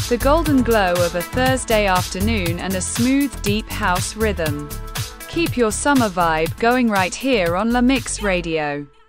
The golden glow of a Thursday afternoon and a smooth, deep house rhythm. Keep your summer vibe going right here on La Mix Radio.